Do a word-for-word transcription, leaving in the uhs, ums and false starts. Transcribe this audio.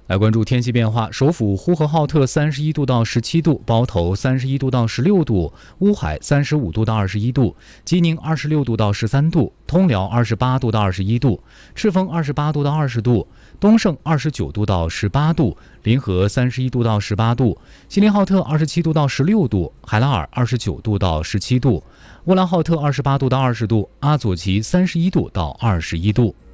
来关注天气变化，首府呼和浩特三十一度到十七度，包头三十一度到十六度，乌海三十五度到二十一度，吉宁二十六度到十三度，通辽二十八度到二十一度，赤峰二十八度到二十度，东胜二十九度到十八度，临河三十一度到十八度，锡林浩特二十七度到十六度，海拉尔二十九度到十七度，乌兰浩特二十八度到二十度，阿左旗三十一度到二十一度。